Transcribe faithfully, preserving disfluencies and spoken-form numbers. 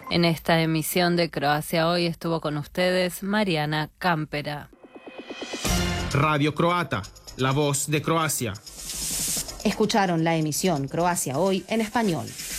En esta emisión de Croacia Hoy estuvo con ustedes Mariana Cámpera. Radio Croata, la voz de Croacia. Escucharon la emisión Croacia Hoy en español.